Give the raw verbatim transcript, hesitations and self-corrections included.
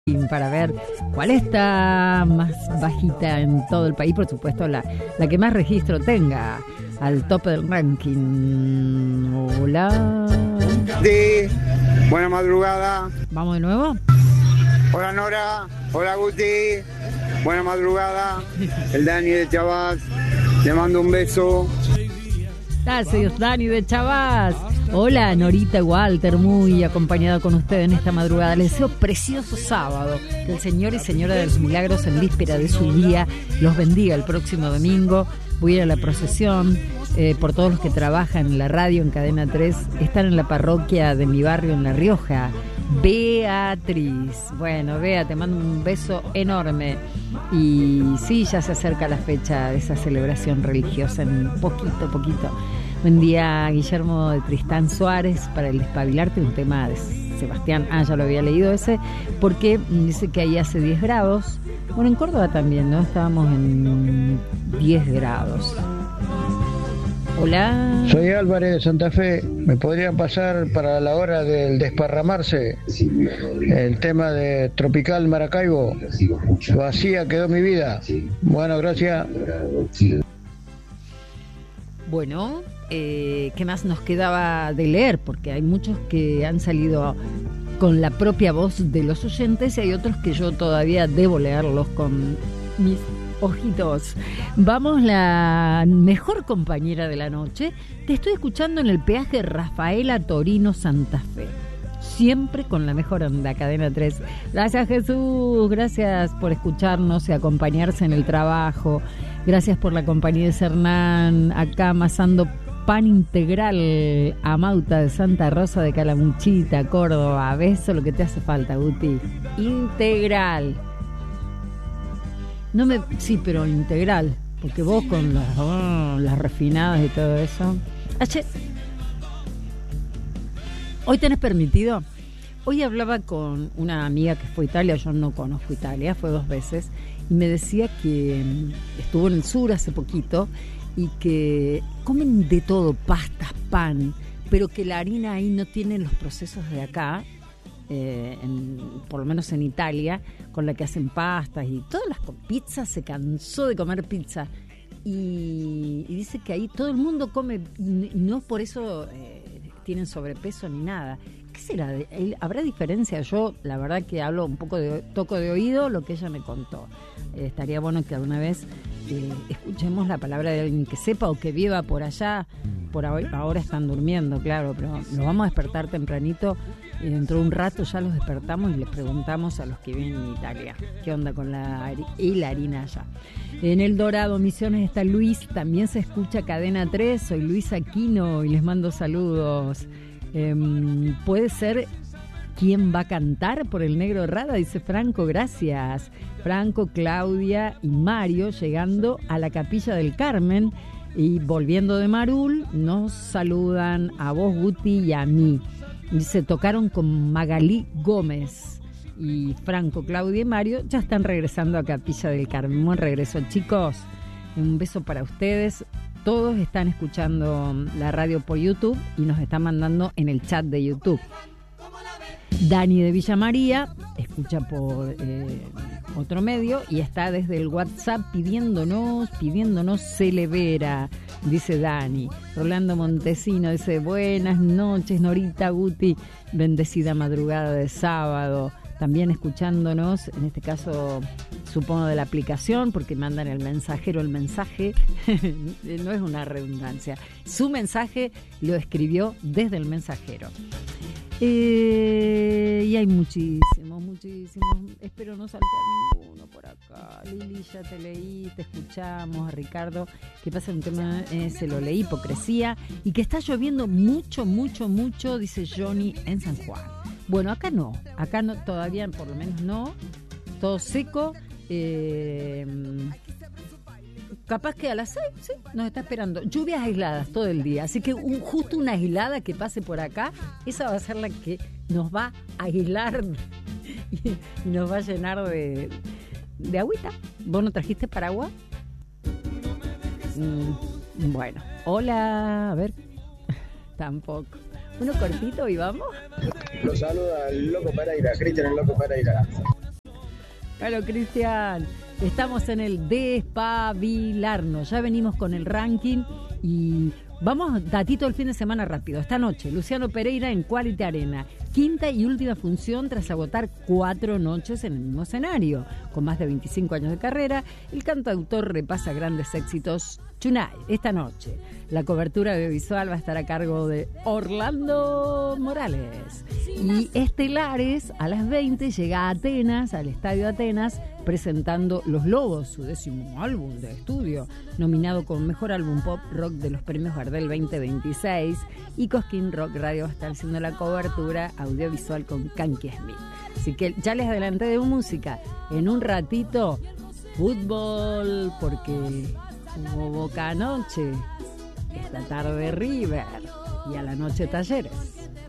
para ver cuál está más bajita en todo el país, por supuesto la, la que más registro tenga al tope del ranking. Hola. Sí, buena madrugada. ¿Vamos de nuevo? Hola Nora, hola Guti, buena madrugada. El Dani de Chavás, le mando un beso. Gracias, Dani de Chavás. Hola, Norita Walter, muy acompañada con ustedes en esta madrugada. Les deseo precioso sábado. Que el Señor y Señora de los Milagros en víspera de su día los bendiga el próximo domingo. Voy a ir a la procesión eh, por todos los que trabajan en la radio, en Cadena tres. Están en la parroquia de mi barrio en La Rioja. Beatriz. Bueno, Bea, te mando un beso enorme. Y sí, ya se acerca la fecha de esa celebración religiosa en poquito, poquito. Buen día, Guillermo de Tristán Suárez, para el Despabilarte, un tema de Sebastián. Ah, ya lo había leído ese, porque dice que ahí hace diez grados. Bueno, en Córdoba también, ¿no? Estábamos en diez grados. Hola. Soy Álvarez de Santa Fe. ¿Me podrían pasar para la hora del desparramarse el tema de Tropical Maracaibo? Vacía quedó mi vida. Bueno, gracias. Bueno, eh, ¿qué más nos quedaba de leer? Porque hay muchos que han salido con la propia voz de los oyentes y hay otros que yo todavía debo leerlos con mis ojitos. Vamos, la mejor compañera de la noche. Te estoy escuchando en el peaje Rafaela Torino Santa Fe. Siempre con la mejor onda, Cadena tres. Gracias, Jesús. Gracias por escucharnos y acompañarse en el trabajo. Gracias por la compañía de Cernán. Acá amasando pan integral a Mauta de Santa Rosa de Calamuchita, Córdoba. ¿Ves lo que te hace falta, Guti? Integral. No me, sí, pero integral, porque vos con las, oh, las refinadas y todo eso. Ayer, hoy tenés permitido. Hoy hablaba con una amiga que fue a Italia. Yo no conozco Italia, fue dos veces, y me decía que estuvo en el sur hace poquito y que comen de todo, pastas, pan, pero que la harina ahí no tiene los procesos de acá. Eh, en, por lo menos en Italia, con la que hacen pastas y todas las con pizza. Se cansó de comer pizza y, y dice que ahí todo el mundo come y no por eso eh, tienen sobrepeso ni nada. ¿Qué será? ¿Habrá diferencia? Yo la verdad que hablo un poco de toco de oído lo que ella me contó. Eh, estaría bueno que alguna vez eh, escuchemos la palabra de alguien que sepa o que viva por allá. Por ahora, ahora están durmiendo, claro, pero los vamos a despertar tempranito. Y dentro de un rato ya los despertamos y les preguntamos a los que viven en Italia qué onda con la, y la harina allá. En El Dorado, Misiones, está Luis. También se escucha Cadena tres. Soy Luis Aquino y les mando saludos. Eh, puede ser quién va a cantar por el Negro Rada, dice Franco. Gracias, Franco, Claudia y Mario, llegando a la Capilla del Carmen y volviendo de Marul. Nos saludan a vos, Guti, y a mí. Dice, tocaron con Magalí Gómez. Y Franco, Claudia y Mario ya están regresando a Capilla del Carmen. Buen regreso, chicos. Un beso para ustedes. Todos están escuchando la radio por YouTube y nos están mandando en el chat de YouTube. Dani de Villa María escucha por eh, otro medio y está desde el WhatsApp pidiéndonos, pidiéndonos Celevera, dice Dani. Rolando Montesino dice, buenas noches, Norita, Guti, bendecida madrugada de sábado. También escuchándonos, en este caso supongo de la aplicación, porque mandan el mensajero el mensaje, no es una redundancia. Su mensaje lo escribió desde el mensajero. Eh, y hay muchísimos, muchísimos. Espero no saltar ninguno por acá. Lili, ya te leí, te escuchamos. A Ricardo, que pasa un tema, eh, se lo leí, hipocresía. Y que está lloviendo mucho, mucho, mucho, dice Johnny en San Juan. Bueno, acá no, acá no, todavía por lo menos no. Todo seco. Eh, Capaz que a las seis, sí, nos está esperando. Lluvias aisladas todo el día. Así que un, justo una aislada que pase por acá, esa va a ser la que nos va a aislar y, y nos va a llenar de, de agüita. ¿Vos no trajiste paraguas? Mm, bueno, hola, a ver, tampoco. Uno cortito y vamos. Los saluda el Loco Pereira, Cristian el Loco Pereira. Bueno, Cristian, estamos en el despabilarnos. Ya venimos con el ranking y vamos, datito el fin de semana rápido. Esta noche, Luciano Pereira en Quality Arena. Quinta y última función tras agotar cuatro noches en el mismo escenario. Con más de veinticinco años de carrera, el cantautor repasa grandes éxitos Tonight, esta noche. La cobertura audiovisual va a estar a cargo de Orlando Morales. Y Estelares, a las veinte, llega a Atenas, al Estadio Atenas, presentando Los Lobos, su décimo álbum de estudio, nominado como Mejor Álbum Pop Rock de los Premios Gardel veinte veintiséis. Y Cosquín Rock Radio va a estar haciendo la cobertura audiovisual con Kanky Smith. Así que ya les adelanté de música. En un ratito, fútbol, porque hubo Boca anoche, esta tarde River y a la noche Talleres.